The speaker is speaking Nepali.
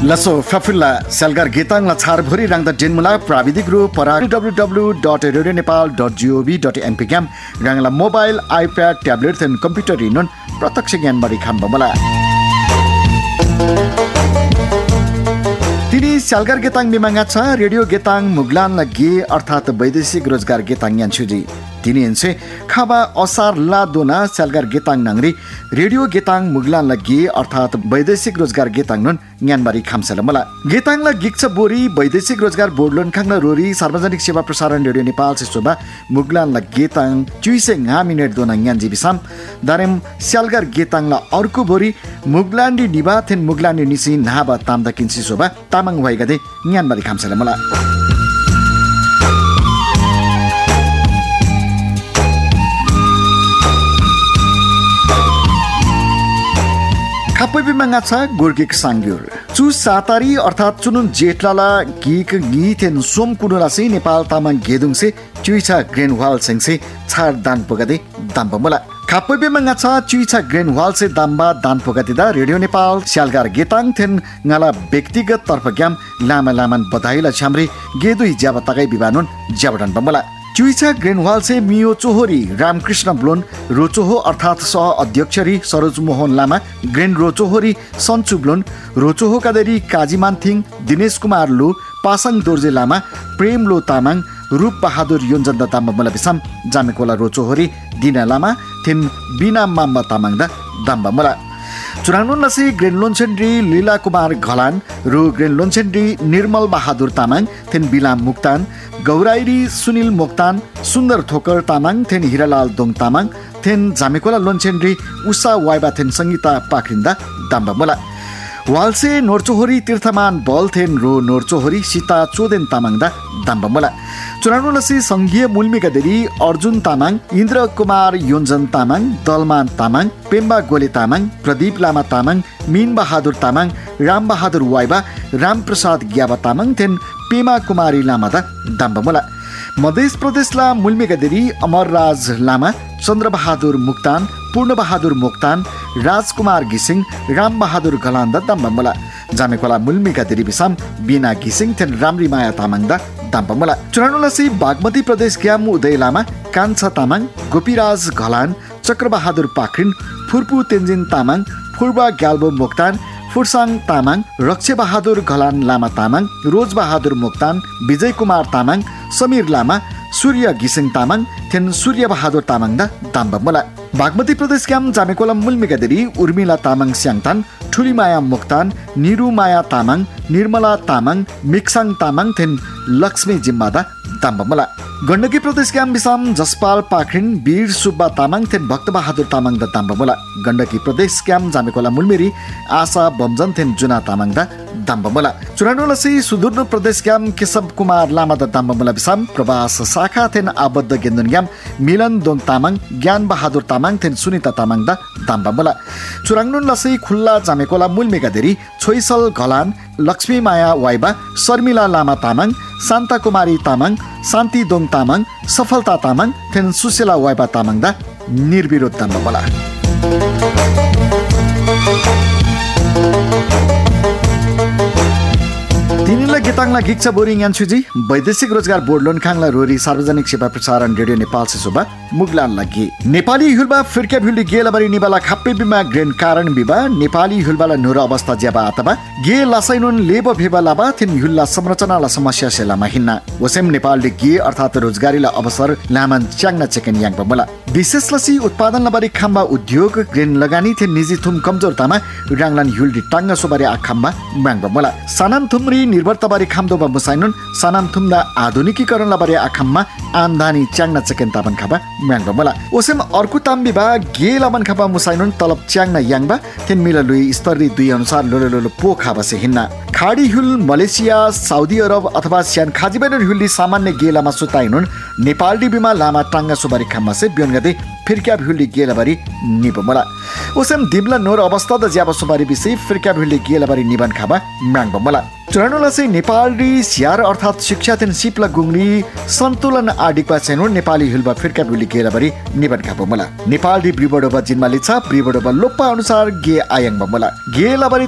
लसो फफुल्ला सलगार गेताङला छारभरि राङदा डेनमुला प्राविधिक रू परा www.radionepal.gov.np game राङला mobile iPad tablet and computer इनन प्रत्यक्ष ज्ञान बढी खाम बमला तिनी सलगार गेताङ बिमाङा छ रेडियो गेताङ मुगलान लगी अर्थात वैदेशिक रोजगार गेताङ यान्छुजी तिनी इनसे खाबा असार ला दोना सलगार गेताङ नांगरी रेडियो गेताङ मुगलान लगी अर्थात वैदेशिक रोजगार गेताङ नन ज्ञानबारी खामसल मला गेताङला गिक्छ बोरी वैदेशिक रोजगार बोर्डलन खाङना रोरी सार्वजनिक सेवा प्रसारण रेडियो नेपाल से शोभा मुगलान ला गेताङ चुइसे nga मिनेट दोना ज्ञान जीविसाम दारेम सलगार गेताङला अर्को बोरी मुगलान्डी निबा थेन मुगलान्डी निसी नाबा तामदा किन्सी शोभा तामाङ भइगदे ज्ञानबारी खामसल मला खापै बिमाङा छ गोर्गिक सांग्युर चु सातारी अर्थात चुनुन जेठलाला गिक गिथेन सोम कुनुरासी नेपाल तामाङ गेदुङसे चुइछा ग्रेनवाल सेंसे छार दान पगदे दाम्बा मला खापै बिमाङा छ चुइछा ग्रेनवाल से दाम्बा दान पगदिदा रेडियो नेपाल स्यालगार गेताङ थेन ngala व्यक्तिगत तर्फ ग्याम लामा लामान बधाईला छाम्रे गेदुई ज्याब तगै बिबानुन ज्याबडन बमला चुइछा ग्रेनवाल से मियो चोहोरी रामकृष्ण ब्लोन रोचोहो अर्थात सह अध्यक्षरी सरोज मोहन लामा ग्रेन रोचोहोरी सन्चु ब्लोन रोचोहो कादेरी काजीमानथिङ दिनेश कुमार लु पासाङ दोर्जे लामा प्रेम लो तामाङ रूप बहादुर योन्जन ताम्बा मला बिसाम जामेकोला रोचोहोरी दिना लामा थिन बिना माम्बा तामाङ दा दाम्बा मला चुरानो नसी ग्रेन लोन्सेन्ड्री लीला कुमार घलान रु ग्रेन लोन्सेन्ड्री निर्मल बहादुर तामाङ थिन बिलाम मुक्तान गौराइरी सुनिल मोक्तान सुन्दर थोकर तामाङ थेन हिरालाल दोङ तामाङ थेन जामेकोला लोन्सेन्ड्री उषा वाइबा थेन संगीता पाखरिन्दा दाम्बा मला वालसे नोर्चोहोरी तीर्थमान बल थेन रो नोर्चोहोरी सीता चोदेन तामाङदा दाम्बा मला चुरानो लसी संघीय मुल्मिका देरी अर्जुन तामाङ इन्द्र कुमार योन्जन तामाङ दलमान तामाङ पेम्बा गोले तामाङ प्रदीप लामा तामाङ मीन बहादुर तामाङ राम बहादुर वाइबा राम प्रसाद ग्याबा तामाङ थेन पेमा कुमारी लामादा दाम्बा मला मध्य प्रदेशला मुल्मिका देरी अमरराज लामा चन्द्रबहादुर मुक्तान पूर्णबहादुर मोक्तान राजकुमार घिसिङ राम बहादुर घलान्दा दाम्बा मला जामेकोला मुल्मिका देरी बिसाम बिना घिसिङ थेन रामरी माया तामाङदा दाम्बा मला चुरानोलासी बागमती प्रदेश ग्याम उदय लामा कान्छा तामाङ गोपीराज घलान चक्रबहादुर पाखरिन फुर्पु तेन्जिन तामाङ फुर्बा ग्याल्बो मोक्तान फुर्साङ तामाङ रक्षबहादुर घलान लामा तामाङ रोजबहादुर मोक्तान विजय कुमार तामाङ समीर लामा सूर्य घिसिङ तामाङ थेन सूर्य बहादुर तामाङदा दाम्बा मला बागमती प्रदेश क्याम जामेकोला मुल्मिका देरी उर्मिला तामाङ स्याङतान ठुलीमाया मोक्तान निरुमाया तामाङ निर्मला तामाङ मिक्साङ तामाङ थेन लक्ष्मी जिम्बादा दाम्बा मला गण्डकी प्रदेश क्याम बिसाम जसपाल पाखरिन वीर सुब्बा तामाङ थेन भक्तबहादुर तामाङ दा दाम्बा मला गण्डकी प्रदेश क्याम जामेकोला मुल्मिरी आशा बमजन थेन जुना तामाङ दा दाम्बा मला चुरानोलसी सुदूर प्रदेश क्याम केशव कुमार लामा दा दाम्बा मला बिसाम प्रवास शाखा थेन आबद्ध गेन्दन ग्याम मिलन दोङ तामाङ ज्ञान बहादुर तामाङ थेन सुनिता तामाङ दा दाम्बा मला चुराङनुन लसी खुल्ला जामेकोला मुल्मिका देरी छोइसल घलान लक्ष्मी माया वाइबा शर्मिला लामा तामाङ शान्ता कुमारी तामाङ शान्ति दोङ तामाङ सफलता तामाङ थेन सुशीला वाइबा तामाङ दा निर्विरोध दाम्बा मला तिनीला गेताङला गिक्छ बोरिङ यान्सुजी वैदेशिक रोजगार बोर्ड लोन खाङला रोरी सार्वजनिक सेवा प्रसारण रेडियो नेपाल से शोभा मुगलान लागि नेपाली हुलबा फिर्के भुली गेलबरी निबाला खाप्पे बिमा ग्रेन कारण बिबा नेपाली हुलबाला नुर अवस्था ज्याबा अथवा गे लासैनुन लेब भेबा लाबा थिन हुल्ला संरचनाला समस्या सेला महिना वसेम नेपालले गे अर्थात रोजगारीला अवसर लामान च्याङ्ना चेकन याङ बमला विशेष लसी उत्पादन लबारी खाम्बा उद्योग ग्रेन लगानी थिन निजी थुम कमजोरतामा राङलान हुल्डी टाङ्गा सोबारी आखाम्बा म्याङ बमला सानाम थुमरी निर्भरताबारी खाम्दोबा मुसाइनुन सानाम थुम्दा आधुनिकीकरण लबारी आखाममा आमदानी च्याङ्ना चेकन तापन खाबा म्याङ बमला ओसेम अर्को ताम्बिबा गे लामन खाबा मुसाइनुन तलब च्याङ्ना याङबा थिन मिला लुई स्तरी दुई अनुसार लोलो पो खाबा से हिन्ना खाडी हुल मलेसिया साउदी अरब अथवा स्यान खाजिबेन हुल्ली सामान्य गे लामा सुताइनुन नेपाल डिबीमा लामा टाङ्गा सोबारी खाममा से बियोनगदे फिर्क्या हुल्ली गे लाबारी निबमला ओसेम दिमला नोर अवस्था द ज्याबा सोबारी बिसे फिर्क्या हुल्ली गे लाबारी निबन खाबा म्याङ बमला चुरानोला से नेपाली स्यार अर्थात शिक्षा थिन सिपला गुङ्री सन्तुलन आडिपा छैन नेपाली हुलबा फिर्क्या हुल्ली गे लाबारी निबन खाबा मला नेपाल डि ब्रिबडोबा जिन्माले छ ब्रिबडोबा लोप्पा अनुसार गे आयाङ बमला गे लाबारी